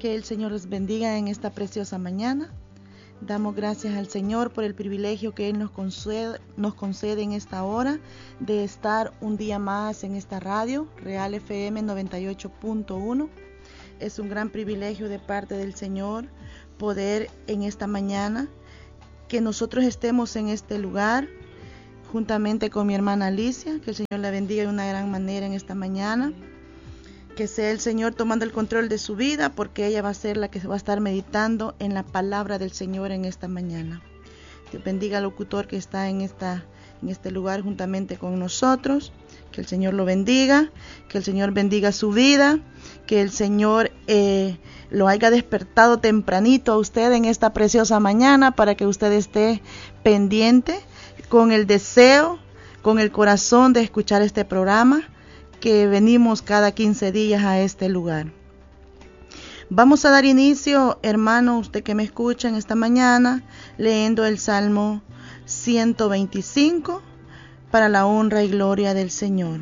Que el Señor les bendiga en esta preciosa mañana. Damos gracias al Señor por el privilegio que Él nos concede en esta hora de estar un día más en esta radio, Real FM 98.1. Es un gran privilegio de parte del Señor poder en esta mañana que nosotros estemos en este lugar juntamente con mi hermana Alicia. Que el Señor la bendiga de una gran manera en esta mañana. Que sea el Señor tomando el control de su vida, porque ella va a ser la que va a estar meditando en la palabra del Señor en esta mañana. Dios bendiga al locutor que está en este lugar juntamente con nosotros. Que el Señor lo bendiga, que el Señor bendiga su vida, que el Señor lo haya despertado tempranito a usted en esta preciosa mañana para que usted esté pendiente con el deseo, con el corazón de escuchar este programa que venimos cada 15 días a este lugar. Vamos a dar inicio, hermano, usted que me escucha en esta mañana, leyendo el Salmo 125 para la honra y gloria del Señor.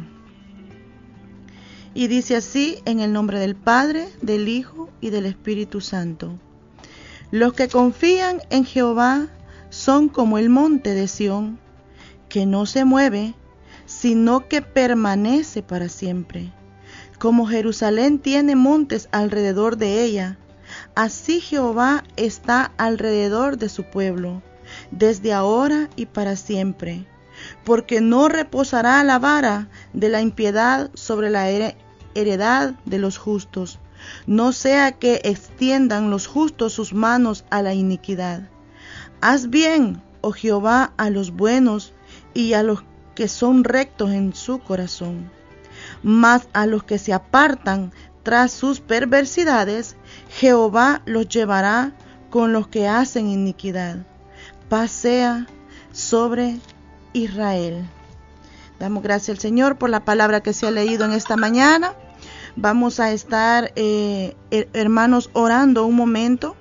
Y dice así, en el nombre del Padre, del Hijo y del Espíritu Santo. Los que confían en Jehová son como el monte de Sión, que no se mueve, sino que permanece para siempre. Como Jerusalén tiene montes alrededor de ella, así Jehová está alrededor de su pueblo, desde ahora y para siempre. Porque no reposará la vara de la impiedad sobre la heredad de los justos, no sea que extiendan los justos sus manos a la iniquidad. Haz bien, oh Jehová, a los buenos y a los que son rectos en su corazón, mas a los que se apartan tras sus perversidades, Jehová los llevará con los que hacen iniquidad. Paz sea sobre Israel. Damos gracias al Señor por la palabra que se ha leído en esta mañana. Vamos a estar, hermanos, orando un momento.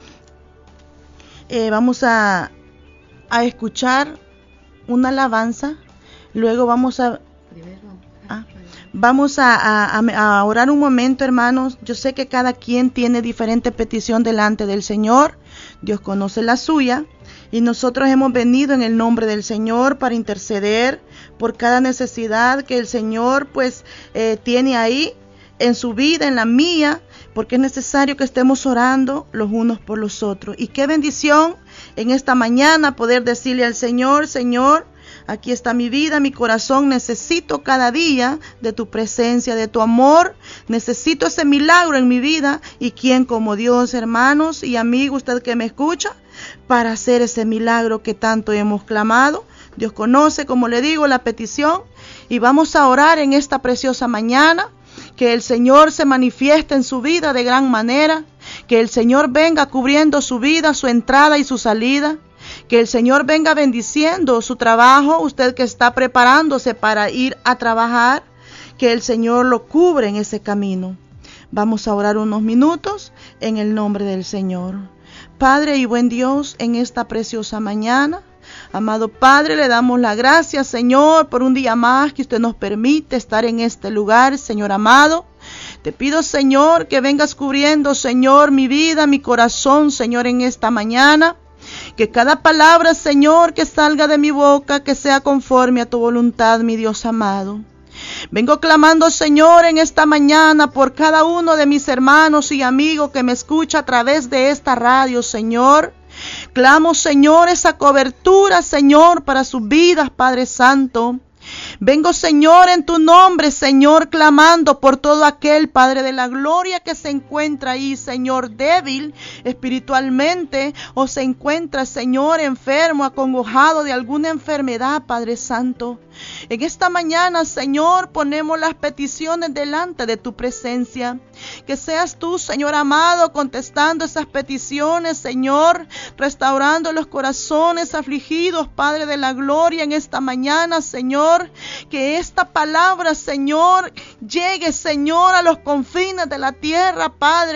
Vamos a escuchar una alabanza. Luego vamos a orar un momento, hermanos. Yo sé que cada quien tiene diferente petición delante del Señor. Dios conoce la suya. Y nosotros hemos venido en el nombre del Señor para interceder por cada necesidad que el Señor tiene ahí en su vida, en la mía, porque es necesario que estemos orando los unos por los otros. Y qué bendición en esta mañana poder decirle al Señor: Señor, aquí está mi vida, mi corazón, necesito cada día de tu presencia, de tu amor, necesito ese milagro en mi vida. Y quién como Dios, hermanos y amigos, usted que me escucha, para hacer ese milagro que tanto hemos clamado. Dios conoce, como le digo, la petición, y vamos a orar en esta preciosa mañana, que el Señor se manifieste en su vida de gran manera, que el Señor venga cubriendo su vida, su entrada y su salida. Que el Señor venga bendiciendo su trabajo, usted que está preparándose para ir a trabajar, que el Señor lo cubre en ese camino. Vamos a orar unos minutos en el nombre del Señor. Padre y buen Dios, en esta preciosa mañana, amado Padre, le damos la gracia, Señor, por un día más que usted nos permite estar en este lugar, Señor amado. Te pido, Señor, que vengas cubriendo, Señor, mi vida, mi corazón, Señor, en esta mañana. Que cada palabra, Señor, que salga de mi boca, que sea conforme a tu voluntad, mi Dios amado. Vengo clamando, Señor, en esta mañana por cada uno de mis hermanos y amigos que me escucha a través de esta radio, Señor. Clamo, Señor, esa cobertura, Señor, para sus vidas, Padre Santo. Vengo, Señor, en tu nombre, Señor, clamando por todo aquel, Padre de la gloria, que se encuentra ahí, Señor, débil espiritualmente, o se encuentra, Señor, enfermo, acongojado de alguna enfermedad, Padre Santo. En esta mañana, Señor, ponemos las peticiones delante de tu presencia. Que seas tú, Señor amado, contestando esas peticiones, Señor, restaurando los corazones afligidos, Padre de la gloria, en esta mañana, Señor. Que esta palabra, Señor, llegue, Señor, a los confines de la tierra, Padre.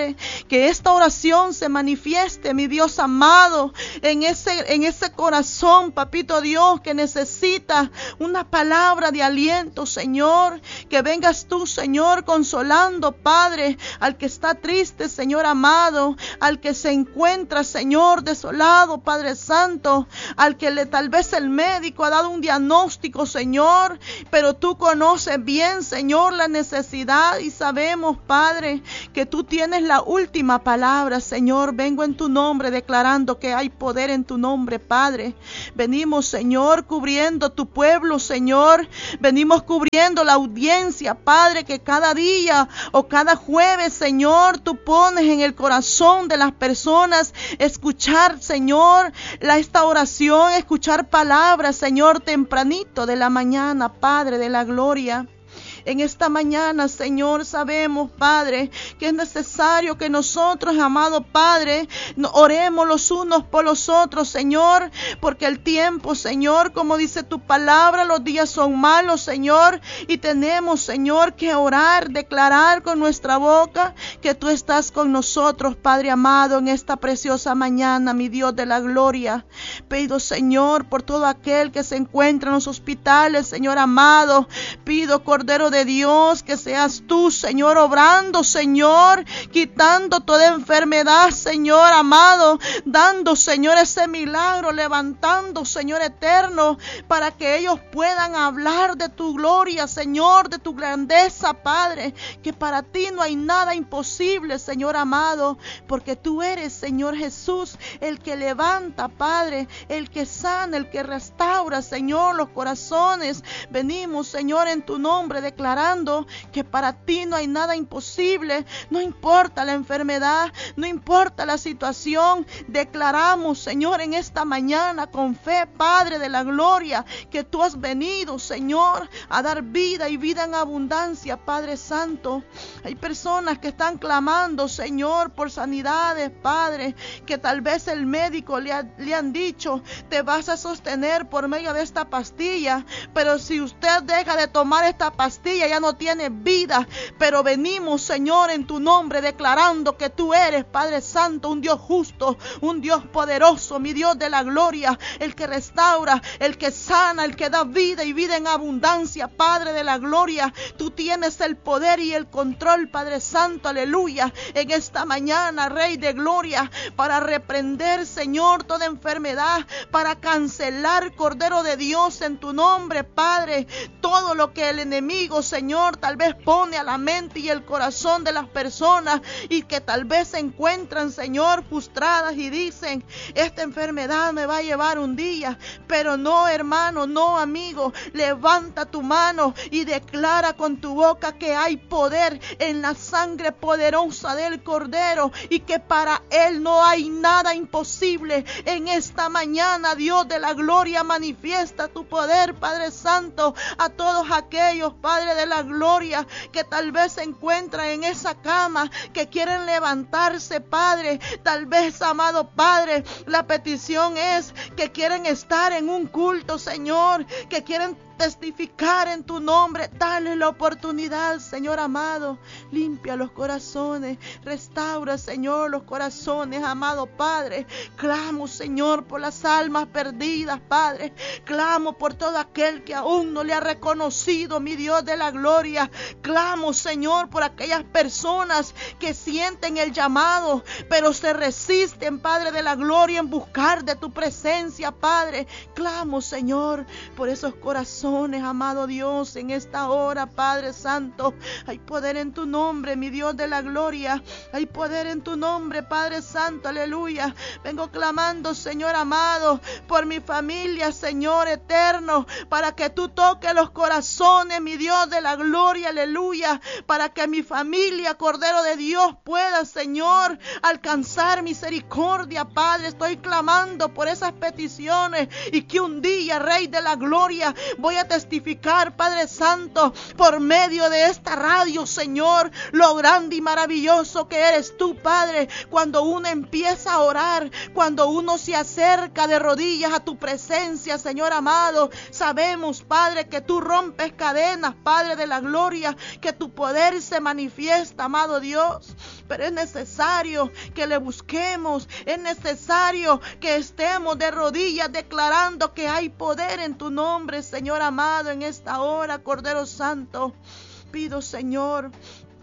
Que esta oración se manifieste, mi Dios amado, en ese corazón, papito Dios, que necesita una palabra de aliento, Señor. Que vengas tú, Señor, consolando, Padre, al que está triste, Señor amado, al que se encuentra, Señor, desolado, Padre Santo, al que tal vez el médico ha dado un diagnóstico, Señor, pero tú conoces bien, Señor, la necesidad y sabemos, Padre, que tú tienes la última palabra, Señor. Vengo en tu nombre declarando que hay poder en tu nombre, Padre. Venimos, Señor, cubriendo tu pueblo, Señor. Venimos cubriendo la audiencia, Padre, que cada día o cada jueves, Señor, tú pones en el corazón de las personas escuchar, Señor, esta oración, escuchar palabras, Señor, tempranito de la mañana, Padre de la gloria. En esta mañana, Señor, sabemos, Padre, que es necesario que nosotros, amado Padre, oremos los unos por los otros, Señor, porque el tiempo, Señor, como dice tu palabra, los días son malos, Señor, y tenemos, Señor, que orar, declarar con nuestra boca que tú estás con nosotros, Padre amado, en esta preciosa mañana, mi Dios de la gloria. Pido, Señor, por todo aquel que se encuentra en los hospitales, Señor amado, pido, Cordero de Dios, que seas tú, Señor, obrando, Señor, quitando toda enfermedad, Señor amado, dando, Señor, ese milagro, levantando, Señor eterno, para que ellos puedan hablar de tu gloria, Señor, de tu grandeza, Padre, que para ti no hay nada imposible, Señor amado, porque tú eres, Señor Jesús, el que levanta, Padre, el que sana, el que restaura, Señor, los corazones. Venimos, Señor, en tu nombre, declarando que para ti no hay nada imposible. No importa la enfermedad, no importa la situación. Declaramos, Señor, en esta mañana con fe, Padre de la gloria, que tú has venido, Señor, a dar vida y vida en abundancia, Padre Santo. Hay personas que están clamando, Señor, por sanidades, Padre, que tal vez el médico le han dicho, te vas a sostener por medio de esta pastilla, pero si usted deja de tomar esta pastilla, ya no tiene vida. Pero venimos, Señor, en tu nombre, declarando que tú eres, Padre Santo, un Dios justo, un Dios poderoso, mi Dios de la gloria, el que restaura, el que sana, el que da vida y vida en abundancia, Padre de la gloria. Tú tienes el poder y el control, Padre Santo, aleluya, en esta mañana, Rey de gloria, para reprender, Señor, toda enfermedad, para cancelar, Cordero de Dios, en tu nombre, Padre, todo lo que el enemigo, Señor, tal vez pone a la mente y el corazón de las personas y que tal vez se encuentran, Señor, frustradas y dicen, esta enfermedad me va a llevar un día. Pero no, hermano, no, amigo, levanta tu mano y declara con tu boca que hay poder en la sangre poderosa del Cordero y que para Él no hay nada imposible. En esta mañana, Dios de la gloria, manifiesta tu poder, Padre Santo, a todos aquellos, Padre de la gloria, que tal vez se encuentran en esa cama, que quieren levantarse, Padre. Tal vez, amado Padre, la petición es que quieren estar en un culto, Señor, que quieren testificar en tu nombre. Dale la oportunidad, Señor amado. Limpia los corazones, restaura, Señor, los corazones, amado Padre. Clamo, Señor, por las almas perdidas, Padre. Clamo por todo aquel que aún no le ha reconocido, mi Dios de la gloria. Clamo, Señor, por aquellas personas que sienten el llamado, pero se resisten, Padre de la gloria, en buscar de tu presencia, Padre. Clamo, Señor, por esos corazones, amado Dios, en esta hora, Padre Santo. Hay poder en tu nombre, mi Dios de la gloria. Hay poder en tu nombre, Padre Santo, aleluya. Vengo clamando, Señor amado, por mi familia, Señor eterno, para que tú toques los corazones, mi Dios de la gloria, aleluya, para que mi familia, Cordero de Dios, pueda, Señor, alcanzar misericordia, Padre. Estoy clamando por esas peticiones y que un día, Rey de la gloria, voy a testificar, Padre Santo, por medio de esta radio, Señor, lo grande y maravilloso que eres tú, Padre. Cuando uno empieza a orar, cuando uno se acerca de rodillas a tu presencia, Señor amado, sabemos, Padre, que tú rompes cadenas, Padre de la gloria, que tu poder se manifiesta, amado Dios. pero es necesario que le busquemos, es necesario que estemos de rodillas declarando que hay poder en tu nombre, Señor amado, en esta hora, Cordero Santo. Pido, Señor,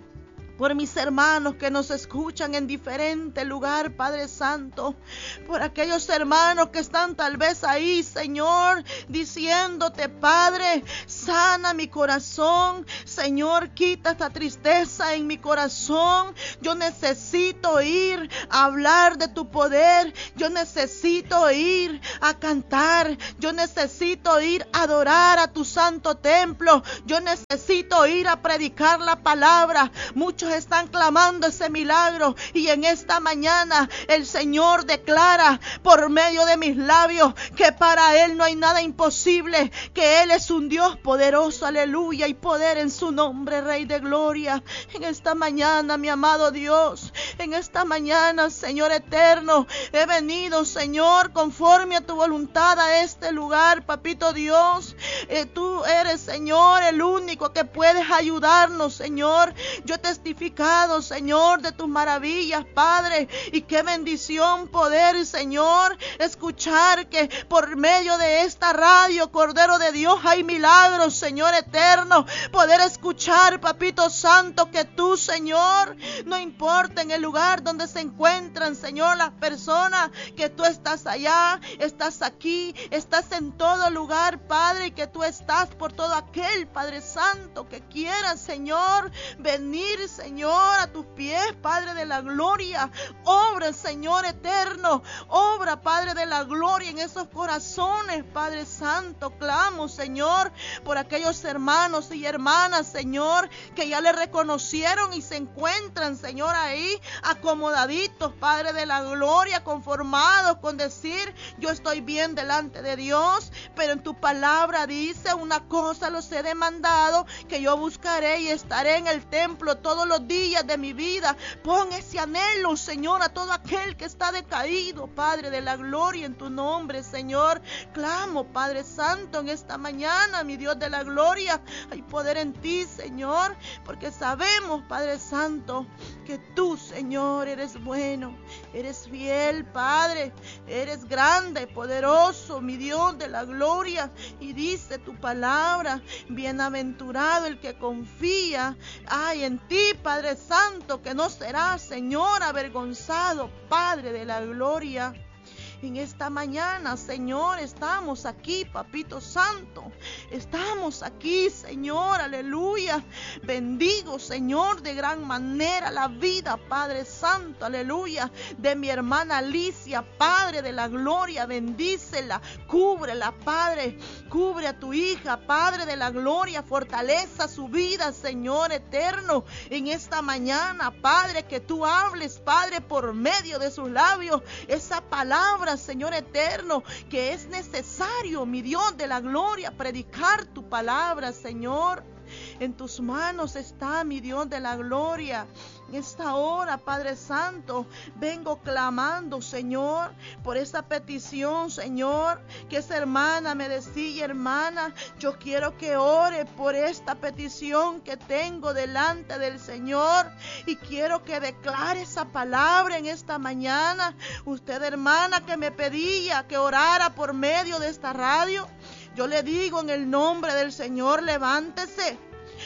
por mis hermanos que nos escuchan en diferente lugar, Padre Santo, por aquellos hermanos que están tal vez ahí, Señor, diciéndote, Padre, sana mi corazón, Señor, quita esta tristeza en mi corazón. Yo necesito ir a hablar de tu poder, yo necesito ir a cantar, yo necesito ir a adorar a tu santo templo, yo necesito ir a predicar la palabra. Muchos están clamando ese milagro, y en esta mañana el Señor declara por medio de mis labios que para Él no hay nada imposible, que Él es un Dios poderoso, aleluya, y poder en su nombre, Rey de gloria. En esta mañana, mi amado Dios, en esta mañana, Señor eterno, he venido, Señor, conforme a tu voluntad a este lugar, papito Dios. Tú eres, Señor, el único que puedes ayudarnos, Señor. Yo he testificado, Señor, de tus maravillas, Padre, y qué bendición poder, Señor, escuchar que por medio de esta radio, Cordero de Dios, hay milagros, Señor eterno. Poder escuchar, Papito Santo, que tú, Señor, no importa en el lugar donde se encuentran, Señor, las personas, que tú estás allá, estás aquí, estás en todo lugar, Padre, y que tú estás por todo aquel, Padre Santo, que quiera, Señor, venir, Señor, a tus pies, Padre de la gloria. Obra, Señor eterno, obra, Padre de la gloria, en esos corazones, Padre Santo. Clamo, Señor, por aquellos hermanos y hermanas, Señor, que ya le reconocieron y se encuentran, Señor, ahí acomodaditos, Padre de la gloria, conformados con decir: yo estoy bien delante de Dios, pero en tu palabra dice: una cosa los he demandado, que yo buscaré y estaré en el templo todos los días de mi vida. Pon ese anhelo, Señor, a todo aquel que está decaído, Padre de la gloria, en tu nombre, Señor. Clamo, Padre Santo, en esta mañana, mi Dios de la gloria, hay poder en ti, Señor, porque sabemos, Padre Santo, que tú, Señor, eres bueno, eres fiel, Padre, eres grande, poderoso, mi Dios de la gloria, y dice tu palabra: bienaventurado el que confía en ti, Padre Santo, que no será, Señor, avergonzado, Padre de la gloria. En esta mañana, Señor, estamos aquí, Papito Santo. Estamos aquí, Señor, aleluya. Bendigo, Señor, de gran manera la vida, Padre Santo, aleluya, de mi hermana Alicia, Padre de la gloria. Bendícela, cúbrela, Padre. Cubre a tu hija, Padre de la gloria. Fortaleza su vida, Señor eterno. En esta mañana, Padre, que tú hables, Padre, por medio de sus labios, esa palabra, Señor eterno, que es necesario, mi Dios de la gloria, predicar tu palabra, Señor. En tus manos está, mi Dios de la gloria. En esta hora, Padre Santo, vengo clamando, Señor, por esa petición, Señor, que esa hermana me decía: hermana, yo quiero que ore por esta petición que tengo delante del Señor, y quiero que declare esa palabra en esta mañana. Usted, hermana, que me pedía que orara por medio de esta radio, yo le digo en el nombre del Señor: levántese.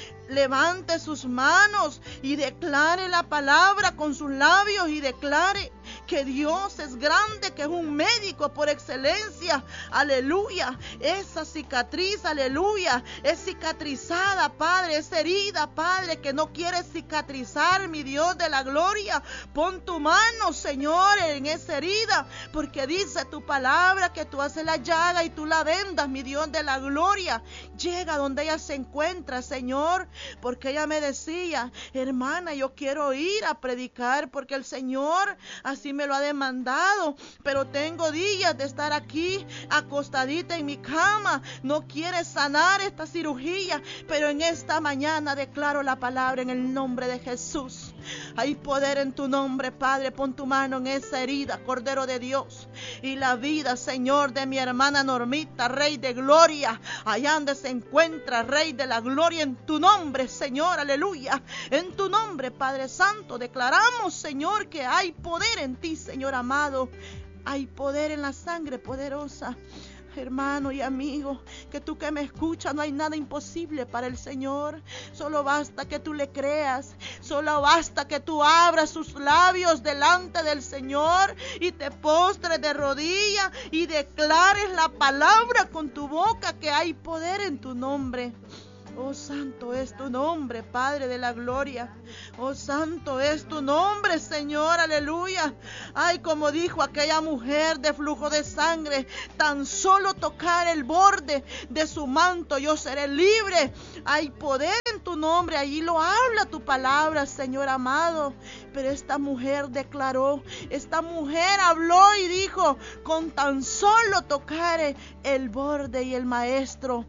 Levante sus manos y declare la palabra con sus labios, y declare que Dios es grande, que es un médico por excelencia, aleluya. Esa cicatriz, aleluya, es cicatrizada, Padre, es herida, Padre, que no quiere cicatrizar, mi Dios de la gloria. Pon tu mano, Señor, en esa herida, porque dice tu palabra que tú haces la llaga y tú la vendas, mi Dios de la gloria. Llega donde ella se encuentra, Señor, porque ella me decía: hermana, yo quiero ir a predicar porque el Señor así me lo ha demandado, pero tengo días de estar aquí acostadita en mi cama. No quiere sanar esta cirugía, pero en esta mañana declaro la palabra en el nombre de Jesús. Hay poder en tu nombre, Padre. Pon tu mano en esa herida, Cordero de Dios. Y la vida, Señor, de mi hermana Normita, Rey de gloria, allá donde se encuentra, Rey de la gloria, en tu nombre, Señor, aleluya. En tu nombre, Padre Santo, declaramos, Señor, que hay poder en ti, Señor amado. Hay poder en la sangre poderosa. Hermano y amigo, que tú que me escuchas, no hay nada imposible para el Señor. Solo basta que tú le creas. Solo basta que tú abras sus labios delante del Señor y te postres de rodillas y declares la palabra con tu boca, que hay poder en tu nombre. Oh, santo es tu nombre, Padre de la gloria. Oh, santo es tu nombre, Señor, aleluya. Ay, como dijo aquella mujer de flujo de sangre, tan solo tocar el borde de su manto, yo seré libre. Hay poder en tu nombre, allí lo habla tu palabra, Señor amado. Pero esta mujer declaró, esta mujer habló y dijo, con tan solo tocar el borde, y el maestro,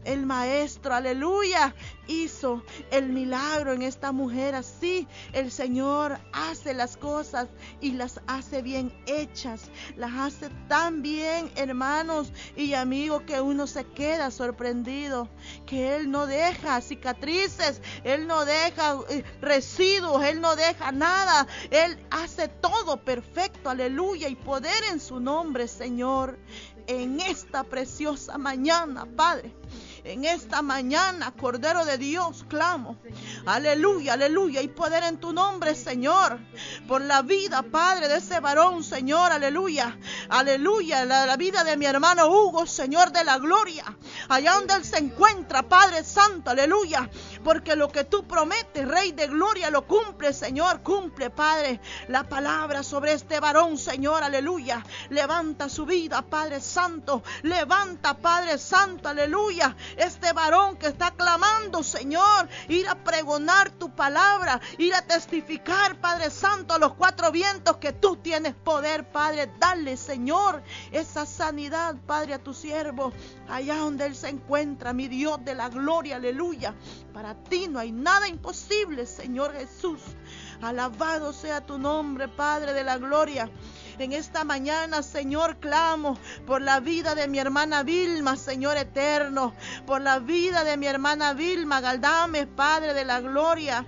aleluya, hizo el milagro en esta mujer. Así el Señor hace las cosas y las hace bien hechas. Las hace tan bien, hermanos y amigos, que uno se queda sorprendido. Que Él no deja cicatrices, Él no deja residuos, Él no deja nada. Él hace todo perfecto, aleluya, y poder en su nombre, Señor. En esta preciosa mañana, Padre, en esta mañana, Cordero de Dios, clamo, aleluya, aleluya, y poder en tu nombre, Señor, por la vida, Padre, de ese varón, Señor, aleluya, aleluya, la vida de mi hermano Hugo, Señor de la gloria, allá donde él se encuentra, Padre Santo, aleluya, porque lo que tú prometes, Rey de gloria, lo cumple, Señor, cumple, Padre, la palabra sobre este varón, Señor, aleluya. Levanta su vida, Padre Santo, levanta, Padre Santo, aleluya, este varón que está clamando, Señor, ir a pregonar tu palabra, ir a testificar, Padre Santo, a los cuatro vientos que tú tienes poder, Padre. Dale, Señor, esa sanidad, Padre, a tu siervo, allá donde él se encuentra, mi Dios de la gloria, aleluya. Para ti no hay nada imposible, Señor Jesús. Alabado sea tu nombre, Padre de la gloria. En esta mañana, Señor, clamo por la vida de mi hermana Vilma, Señor eterno, por la vida de mi hermana Vilma Galdames, Padre de la gloria.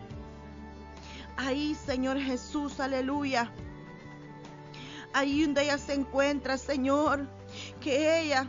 Ahí, Señor Jesús, aleluya. Ahí donde ella se encuentra, Señor, que ella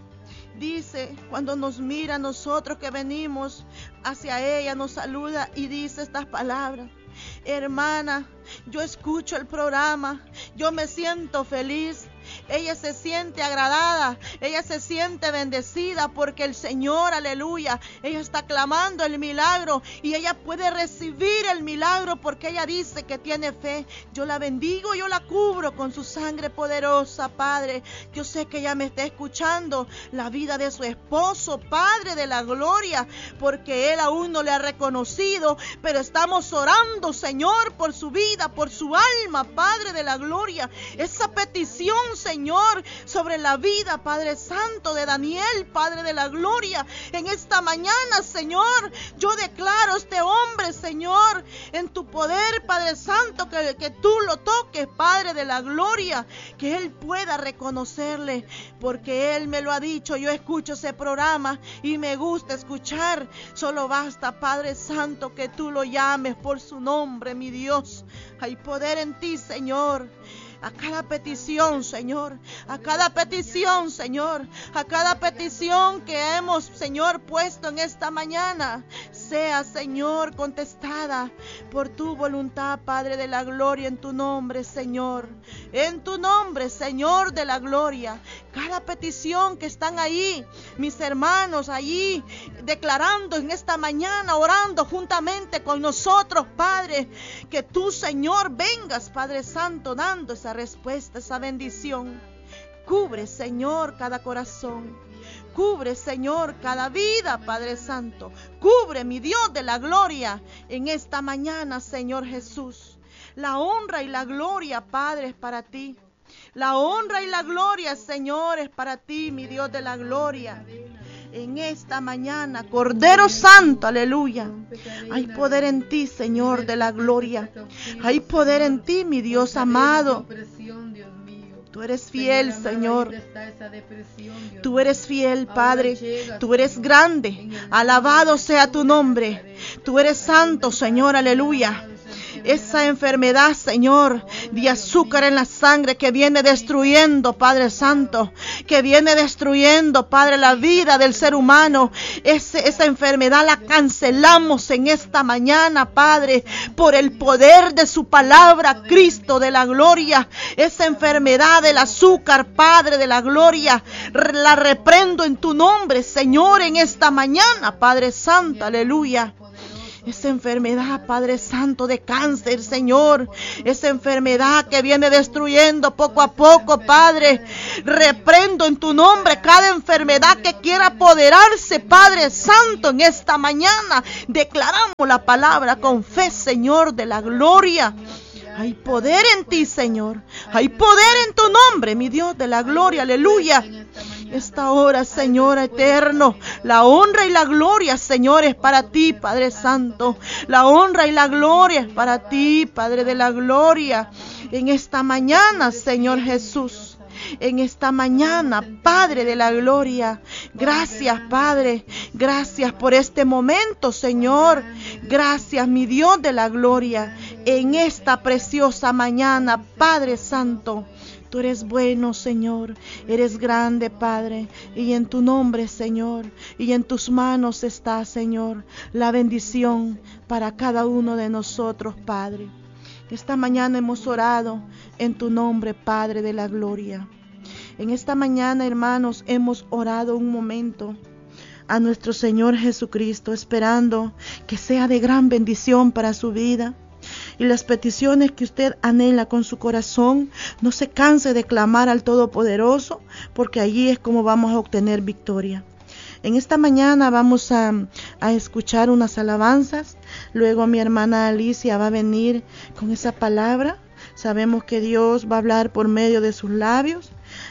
dice, cuando nos mira a nosotros que venimos hacia ella, nos saluda y dice estas palabras: hermana, yo escucho el programa, yo me siento feliz. Ella se siente agradada, ella se siente bendecida porque el Señor, aleluya, ella está clamando el milagro y ella puede recibir el milagro porque ella dice que tiene fe. Yo la bendigo, yo la cubro con su sangre poderosa, Padre. Yo sé que ella me está escuchando, la vida de su esposo, Padre de la gloria, porque él aún no le ha reconocido, pero estamos orando, Señor, por su vida, por su alma, Padre de la gloria. Esa petición, Señor, sobre la vida, Padre Santo, de Daniel, Padre de la gloria, en esta mañana, Señor, yo declaro este hombre, Señor, en tu poder, Padre Santo, que tú lo toques, Padre de la gloria, que él pueda reconocerle, porque él me lo ha dicho. Yo escucho ese programa y me gusta escuchar. Solo basta, Padre Santo, que tú lo llames por su nombre, mi Dios. Hay poder en ti, Señor. A cada petición, Señor, a cada petición, Señor, a cada petición que hemos, Señor, puesto en esta mañana, sea, Señor, contestada por tu voluntad, Padre de la gloria, en tu nombre, Señor. En tu nombre, Señor de la gloria. Cada petición que están ahí, mis hermanos allí, declarando en esta mañana, orando juntamente con nosotros, Padre, que tú, Señor, vengas, Padre Santo, dando esa respuesta, esa bendición. Cubre, Señor, cada corazón. Cubre, Señor, cada vida, Padre Santo. Cubre, mi Dios de la gloria, en esta mañana, Señor Jesús. La honra y la gloria, Padre, es para ti. La honra y la gloria, Señor, es para ti, mi Dios de la gloria. En esta mañana, Cordero Santo, aleluya. Hay poder en ti, Señor de la gloria. Hay poder en ti, mi Dios amado. Tú eres fiel, Señor. Tú eres fiel, Padre. Tú eres grande. Alabado sea tu nombre. Tú eres santo, Señor, aleluya. Esa enfermedad, Señor, de azúcar en la sangre que viene destruyendo, Padre Santo, que viene destruyendo, Padre, la vida del ser humano. Esa enfermedad la cancelamos en esta mañana, Padre, por el poder de su palabra, Cristo de la gloria. Esa enfermedad del azúcar, Padre de la gloria, la reprendo en tu nombre, Señor, en esta mañana, Padre Santo, aleluya. Esa enfermedad, Padre Santo, de cáncer, Señor. Esa enfermedad que viene destruyendo poco a poco, Padre. Reprendo en tu nombre cada enfermedad que quiera apoderarse, Padre Santo, en esta mañana. Declaramos la palabra con fe, Señor, de la gloria. Hay poder en ti, Señor. Hay poder en tu nombre, mi Dios de la gloria. Aleluya. Esta hora, Señor eterno, la honra y la gloria, Señor, es para ti, Padre Santo. La honra y la gloria es para ti, Padre de la gloria. En esta mañana, Señor Jesús. En esta mañana, Padre de la gloria. Gracias, Padre. Gracias por este momento, Señor. Gracias, mi Dios de la gloria. En esta preciosa mañana, Padre Santo. Tú eres bueno, Señor, eres grande, Padre, y en tu nombre, Señor, y en tus manos está, Señor, la bendición para cada uno de nosotros, Padre. Esta mañana hemos orado en tu nombre, Padre de la gloria. En esta mañana, hermanos, hemos orado un momento a nuestro Señor Jesucristo, esperando que sea de gran bendición para su vida. Y las peticiones que usted anhela con su corazón, no se canse de clamar al Todopoderoso, porque allí es como vamos a obtener victoria. En esta mañana vamos a escuchar unas alabanzas. Luego mi hermana Alicia va a venir con esa palabra. Sabemos que Dios va a hablar por medio de sus labios.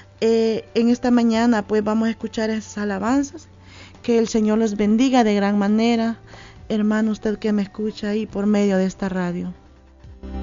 En esta mañana pues vamos a escuchar esas alabanzas. Que el Señor los bendiga de gran manera. Hermano, usted que me escucha ahí por medio de esta radio.